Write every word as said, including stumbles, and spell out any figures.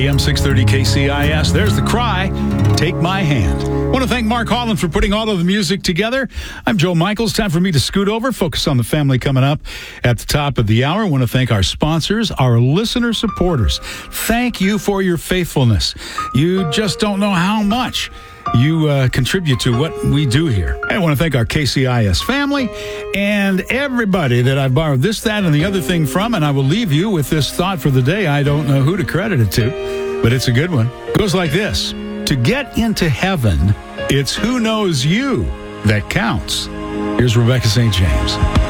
A M six thirty K C I S. There's the cry. Take my hand. I want to thank Mark Holland for putting all of the music together. I'm Joe Michaels. Time for me to scoot over, focus on the family coming up at the top of the hour. I want to thank our sponsors, our listener supporters. Thank you for your faithfulness. You just don't know how much you uh, contribute to what we do here. I want to thank our K C I S family and everybody that I've borrowed this, that, and the other thing from, and I will leave you with this thought for the day. I don't know who to credit it to, but it's a good one. It goes like this. To get into heaven, it's who knows you that counts. Here's Rebecca Saint James.